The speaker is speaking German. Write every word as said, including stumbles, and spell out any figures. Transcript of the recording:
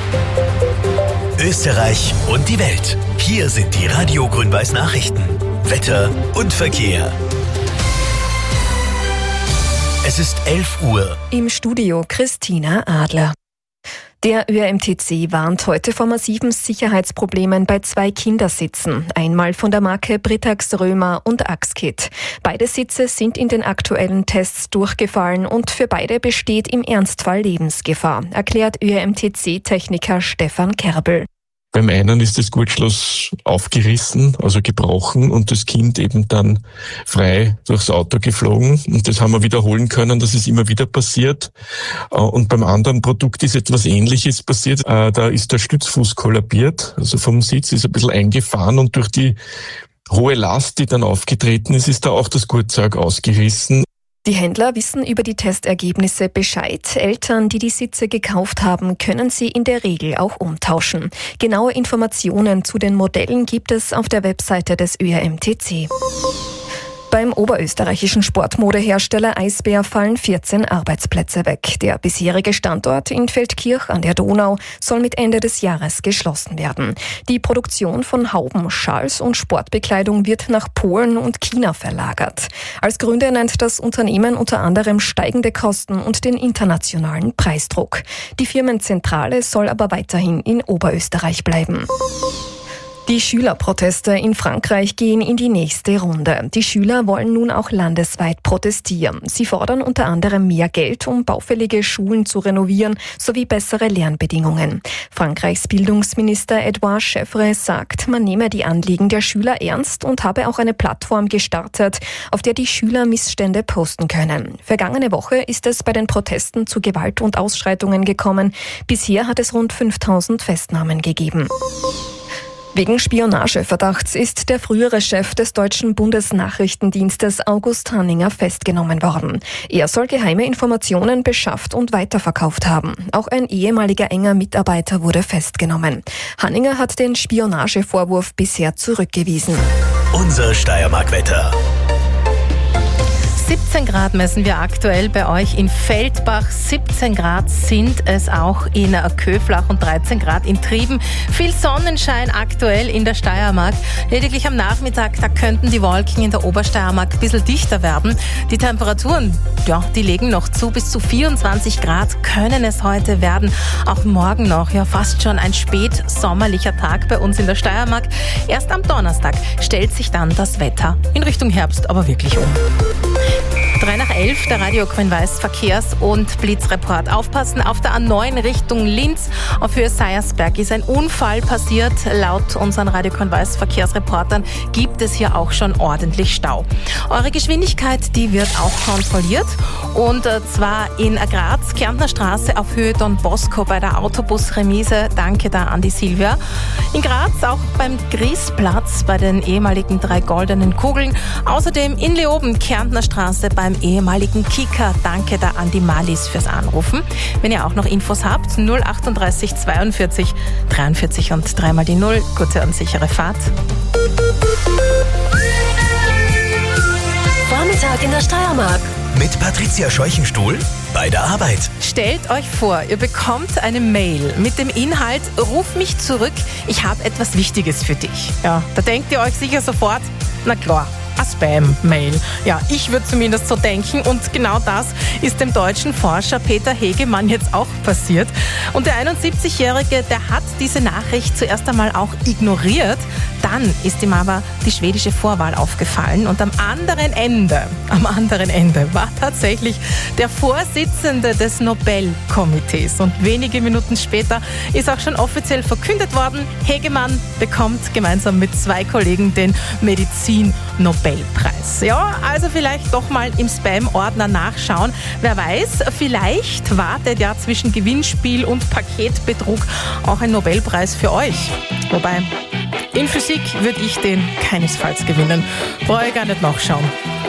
Österreich und die Welt. Hier sind die Radio Grün-Weiß Nachrichten. Wetter und Verkehr. Es ist elf Uhr. Im Studio Christina Adler. Der Ö R M T C warnt heute vor massiven Sicherheitsproblemen bei zwei Kindersitzen. Einmal von der Marke Britax Römer und Axkit. Beide Sitze sind in den aktuellen Tests durchgefallen und für beide besteht im Ernstfall Lebensgefahr, erklärt Ö R M T C-Techniker Stefan Kerbel. Beim einen ist das Gurtschloss aufgerissen, also gebrochen, und das Kind eben dann frei durchs Auto geflogen. Und das haben wir wiederholen können, das ist immer wieder passiert. Und beim anderen Produkt ist etwas Ähnliches passiert. Da ist der Stützfuß kollabiert, also vom Sitz ist ein bisschen eingefahren, und durch die hohe Last, die dann aufgetreten ist, ist da auch das Gurtzeug ausgerissen. Die Händler wissen über die Testergebnisse Bescheid. Eltern, die die Sitze gekauft haben, können sie in der Regel auch umtauschen. Genaue Informationen zu den Modellen gibt es auf der Webseite des Ö R M T C. Beim oberösterreichischen Sportmodehersteller Eisbär fallen vierzehn Arbeitsplätze weg. Der bisherige Standort in Feldkirch an der Donau soll mit Ende des Jahres geschlossen werden. Die Produktion von Hauben, Schals und Sportbekleidung wird nach Polen und China verlagert. Als Gründe nennt das Unternehmen unter anderem steigende Kosten und den internationalen Preisdruck. Die Firmenzentrale soll aber weiterhin in Oberösterreich bleiben. Die Schülerproteste in Frankreich gehen in die nächste Runde. Die Schüler wollen nun auch landesweit protestieren. Sie fordern unter anderem mehr Geld, um baufällige Schulen zu renovieren, sowie bessere Lernbedingungen. Frankreichs Bildungsminister Edouard Chevre sagt, man nehme die Anliegen der Schüler ernst und habe auch eine Plattform gestartet, auf der die Schüler Missstände posten können. Vergangene Woche ist es bei den Protesten zu Gewalt und Ausschreitungen gekommen. Bisher hat es rund fünftausend Festnahmen gegeben. Wegen Spionageverdachts ist der frühere Chef des deutschen Bundesnachrichtendienstes August Hanninger festgenommen worden. Er soll geheime Informationen beschafft und weiterverkauft haben. Auch ein ehemaliger enger Mitarbeiter wurde festgenommen. Hanninger hat den Spionagevorwurf bisher zurückgewiesen. Unser Steiermark-Wetter. siebzehn Grad messen wir aktuell bei euch in Feldbach. siebzehn Grad sind es auch in Köflach und dreizehn Grad in Trieben. Viel Sonnenschein aktuell in der Steiermark. Lediglich am Nachmittag, da könnten die Wolken in der Obersteiermark ein bisschen dichter werden. Die Temperaturen, ja, die legen noch zu. Bis zu vierundzwanzig Grad können es heute werden. Auch morgen noch, ja, fast schon ein spätsommerlicher Tag bei uns in der Steiermark. Erst am Donnerstag stellt sich dann das Wetter in Richtung Herbst aber wirklich um. Drei nach elf, der Radio Grün-Weiß Verkehrs- und Blitzreport. Aufpassen auf der A neun Richtung Linz. Auf Höhe Seiersberg ist ein Unfall passiert. Laut unseren Radio Grün-Weiß Verkehrsreportern gibt es hier auch schon ordentlich Stau. Eure Geschwindigkeit, die wird auch kontrolliert. Und zwar in Graz, Kärntner Straße auf Höhe Don Bosco bei der Autobusremise. Danke da an die Silvia. In Graz auch beim Griesplatz bei den ehemaligen drei goldenen Kugeln. Außerdem in Leoben, Kärntner Straße beim ehemaligen Kika. Danke da an die Malis fürs Anrufen. Wenn ihr auch noch Infos habt, null achtunddreißig zweiundvierzig dreiundvierzig und dreimal die Null. Gute und sichere Fahrt. Vormittag in der Steiermark. Mit Patricia Scheuchenstuhl bei der Arbeit. Stellt euch vor, ihr bekommt eine Mail mit dem Inhalt: Ruf mich zurück, ich habe etwas Wichtiges für dich. Ja, da denkt ihr euch sicher sofort, na klar, eine Spam-Mail. Ja, ich würde zumindest so denken, und genau das ist dem deutschen Forscher Peter Hegemann jetzt auch passiert. Und der einundsiebzigjährige, der hat diese Nachricht zuerst einmal auch ignoriert. Dann ist ihm aber die schwedische Vorwahl aufgefallen, und am anderen Ende, am anderen Ende war tatsächlich der Vorsitzende des Nobelkomitees. Und wenige Minuten später ist auch schon offiziell verkündet worden, Hegemann bekommt gemeinsam mit zwei Kollegen den Medizin-Nobelpreis. Ja, also vielleicht doch mal im Spam-Ordner nachschauen. Wer weiß, vielleicht wartet ja zwischen Gewinnspiel und Paketbetrug auch ein Nobelpreis für euch. Wobei, in Physik würde ich den keinesfalls gewinnen. Brauche ich gar nicht nachschauen.